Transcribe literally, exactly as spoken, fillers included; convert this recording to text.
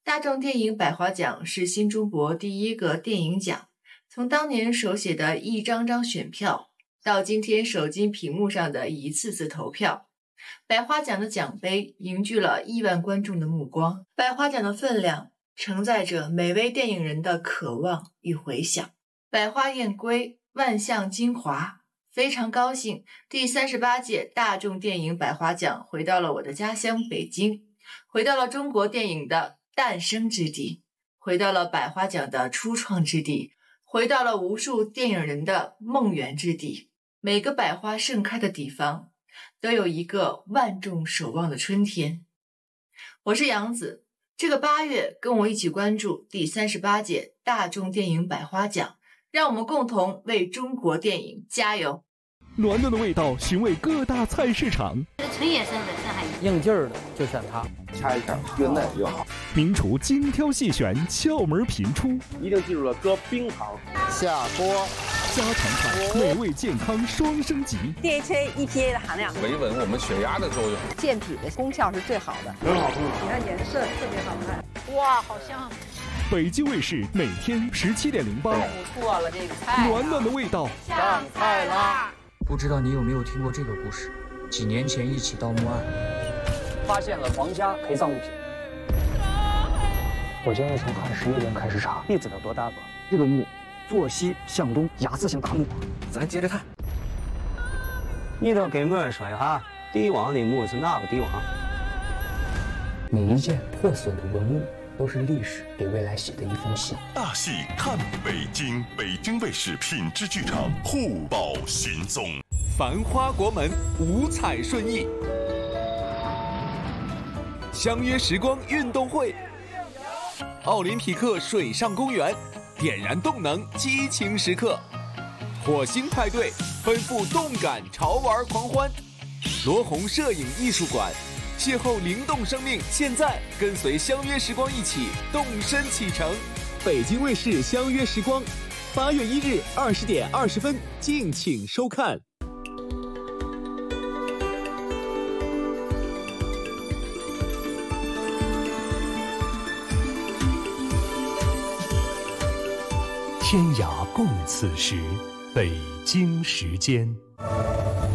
大众电影百花奖是新中国第一个电影奖，从当年手写的一张张选票，到今天手机屏幕上的一次次投票，百花奖的奖杯凝聚了亿万观众的目光。百花奖的分量承载着每位电影人的渴望与回响。百花燕归，万象精华。非常高兴，第三十八届大众电影百花奖回到了我的家乡北京，回到了中国电影的诞生之地，回到了百花奖的初创之地，回到了无数电影人的梦圆之地。每个百花盛开的地方，都有一个万众守望的春天。我是杨子，这个八月跟我一起关注第三十八届大众电影百花奖，让我们共同为中国电影加油。 暖暖的味道寻味各大菜市场， 纯野生的上海应劲儿的就选它， 掐一下越嫩越好。 名厨精挑细选，窍门频出， 一定记住了，搁冰糖下锅。 家常菜美味健康双升级 ，D H A E P A 的含量维稳我们血压的作用， 健脾的功效是最好的， 很好很好。 你看颜色特别好看， 哇，好香！ 北京卫视每天十七点零八， 不错了，这个菜暖暖的味道上菜啦！ 不知道你有没有听过这个故事？几年前一起盗墓案， 发现了皇家陪葬物品。 我建议从汉十一年开始查， 弟子有多大吧？ 这个墓坐西向东，牙字形大墓。 咱接着看。 你都给我说一下，帝王的墓是哪个帝王？每一件破损的文物都是历史给未来写的一封信。 大戏看北京，北京卫视品质剧场互保行踪， 繁花国门，五彩顺意，相约时光运动会，奥林匹克水上公园，点燃动能，激情时刻，火星派对，奔赴动感潮玩狂欢，罗红摄影艺术馆，邂逅灵动生命，现在跟随相约时光一起动身启程。北京卫视相约时光，八月一日二十点二十分，敬请收看。 天涯共此时，北京时间。